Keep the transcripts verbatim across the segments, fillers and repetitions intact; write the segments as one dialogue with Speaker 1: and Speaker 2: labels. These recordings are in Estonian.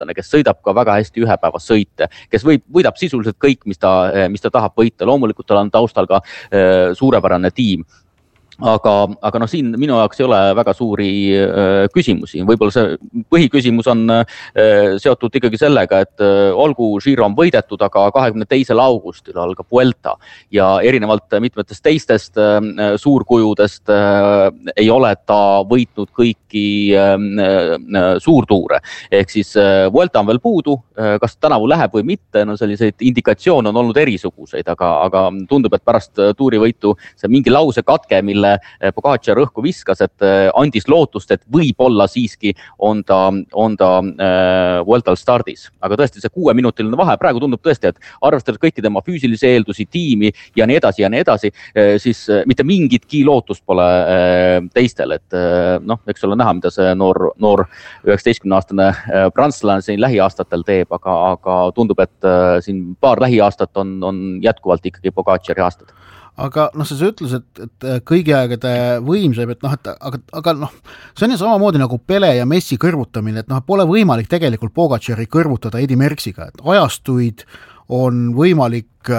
Speaker 1: sportlane, kes sõidab ka väga hästi ühepäevas sõite, kes võib, võidab sisuliselt kõik, mis ta, mis ta tahab võita. Loomulikult tal on taustal ka suurepärane tiim. Aga, aga no siin minu jaoks ei ole väga suuri äh, küsimusi. Võib-olla see põhiküsimus on äh, seotud ikkagi sellega, et äh, olgu Giro on võidetud, aga kahekümne teisel augustil algab Vuelta ja erinevalt mitmetest teistest äh, suurkujudest äh, ei ole ta võitnud kõiki äh, äh, suurtuure. Ehk siis äh, Vuelta on veel puudu, äh, kas tänavu läheb või mitte, no selliseid indikatsioone on olnud erisuguseid, aga, aga tundub, et pärast tuurivõitu see mingi lause katke, mille Pogačar õhku viskas, et andis lootust, et võib-olla siiski on ta, on ta äh, Vueltal stardis. Aga tõesti see kuueminutiline vahe praegu tundub tõesti, et arvestades kõiki tema füüsilisi eeldusi, tiimi ja nii edasi ja nii edasi, siis mitte mingitki lootust pole äh, teistel. Et äh, noh, eks ole näha, mida see noor, noor üheksateistkümne aastane äh, prantslane siin lähiaastatel teeb, aga, aga tundub, et äh, siin paar lähiaastat on, on jätkuvalt ikkagi Pogačari aastad.
Speaker 2: Aga noh, sa ütles, et, et kõigi aegade võimsab, et noh, et aga, aga noh, see on ju samamoodi nagu Pele ja Messi kõrvutamine, et noh, pole võimalik tegelikult Pogačari kõrvutada Eddie Merckxiga, et ajastuid on võimalik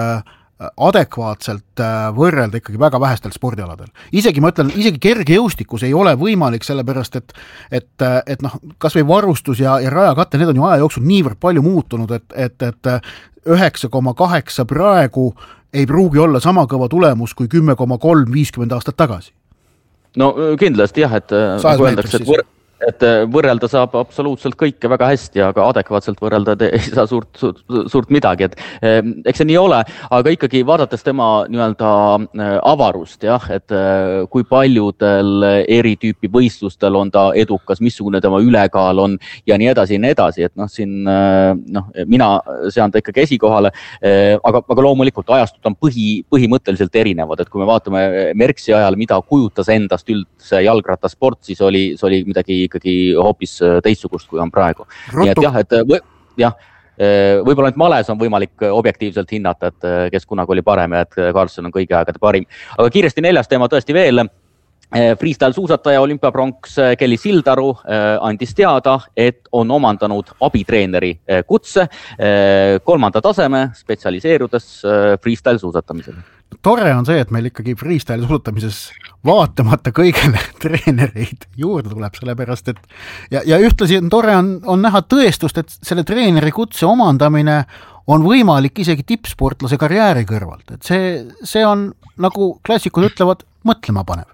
Speaker 2: adekvaatselt võrrelda ikkagi väga vähestel spordialadel. Isegi ma ütlen, isegi kergejõustikus ei ole võimalik, sellepärast, et, et, et noh, kas või varustus ja, ja rajakatte, need on ju aja jooksul niivõrd palju muutunud, et, et, et üheksa koma kaheksa praegu ei pruugi olla sama kõva tulemus kui kümme koma kolm viiskümmend aastat tagasi.
Speaker 1: No kindlasti jah, et kui öeldakse, et võr- et võrrelda saab absoluutselt kõike väga hästi, aga adekvaatselt võrrelda ei saa suurt, suurt, suurt midagi. Et, eks see nii ole, aga ikkagi vaadates tema nii-öelda avarust, jah, et kui paljudel eri tüüpi võistlustel on ta edukas, missugune tema ülekaal on ja nii edasi ja nii edasi. Et noh, siin noh, mina sean ta ikkagi esikohale, aga, aga loomulikult ajastud on põhi, põhimõtteliselt erinevad. Et kui me vaatame Merckxi ajal, mida kujutas endast üldse jalgrattasport, siis oli, see oli midagi ikkagi hoopis teistsugust, kui on praegu. Nii et jah, et või, jah, võib-olla nüüd males on võimalik objektiivselt hinnata, et kes kunagi oli parem ja et Carlson on kõigi aegade parim. Aga kiiresti neljas teema tõesti veel. Freestyle suusataja olümpiapronks Kelly Sildaru andis teada, et on omandanud abitreeneri kutse kolmanda taseme spetsialiseerudes freestyle suusatamisele.
Speaker 2: Tore on see, et meil ikkagi freestyle suusatamises vaatamata kõigele treenereid juurde tuleb, sellepärast, et ja, ja ühtlasi tore on, on näha tõestust, et selle treeneri kutse omandamine on võimalik isegi tippsportlase karjääri kõrvalt. Et see, see on, nagu klassikud ütlevad, mõtlema panev.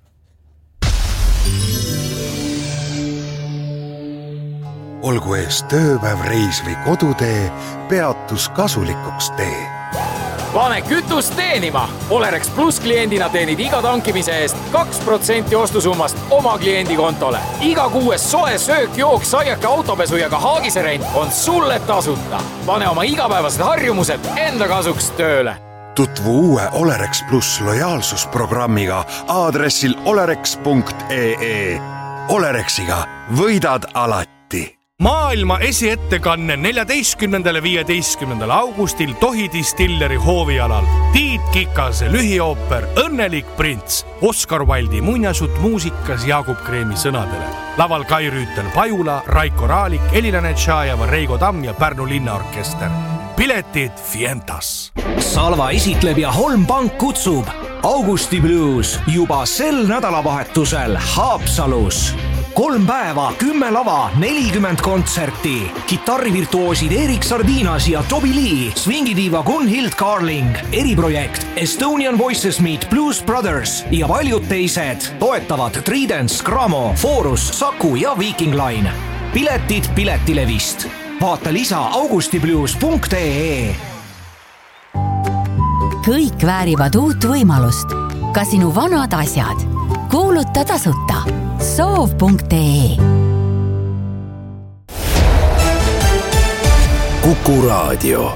Speaker 3: Olgu ees tööpäev, reis või kodutee, peatus kasulikuks tee.
Speaker 4: Pane kütust teenima! Olerex Plus kliendina teenid iga tankimise eest kaks protsenti ostusummast oma kliendi kontole. Iga kuues soe söök, jook, saiake, autopesu ja ka haagiserent on sulle tasuta. Pane oma igapäevased harjumused enda kasuks tööle.
Speaker 3: Tutvu uue Olerex Plus lojaalsusprogrammiga aadressil olerex punkt ee. Olerexiga võidad alati.
Speaker 5: Maailma esiettekanne neljateistkümnendal ja viieteistkümnendal augustil Tohi Distilleri hoovialal. Tiit Kikase lühiooper Õnnelik prints. Oscar Wilde'i muinasjutt muusikas Jaagup Kreemi sõnadele. Laval Kai Rüütel Pajula, Raiko Raalik, Elina Netšajeva, Reigo Tamm ja Pärnu linnaorkester. Piletid Fientas.
Speaker 6: Salva esitleb ja Holm Pank kutsub Augusti Blues juba sel nädalavahetusel Haapsalus. Kolm päeva, kümme lava, nelikümmend kontserti. Kitarrivirtuoosid Erik Sardinas ja Toby Lee, swingidiiva Gunhild Carling, eriprojekt Estonian Voices Meet Blues Brothers ja paljud teised toetavad Tridents, Gramo, Forus, Saku ja Viking Line. Piletid Piletilevist. Vaata lisa augustiblues punkt ee.
Speaker 7: Kõik väärivad uut võimalust. Ka sinu vanad asjad. Kuuluta tasuta. soov punkt ee.
Speaker 3: Kuku Raadio.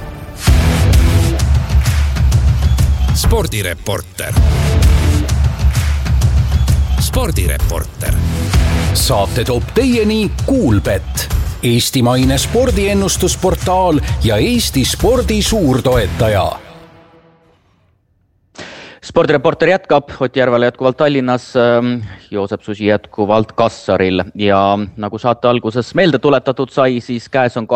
Speaker 8: Spordireporter. Spordireporter. Saate toob teieni Kuulbet, eestimaine spordiennustusportaal ja Eesti spordi suurtoetaja.
Speaker 1: spordireporter jätkab, Ott Järvel jätkuvalt Tallinnas, Joosep Susi jätkuvalt Kassaril ja nagu saate alguses meelde tuletatud sai, siis käes on